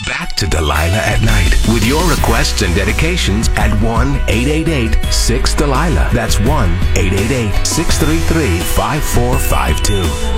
back to Delilah at Night with your requests and dedications at 1-888-6-DELILAH. That's 1-888-633-5452.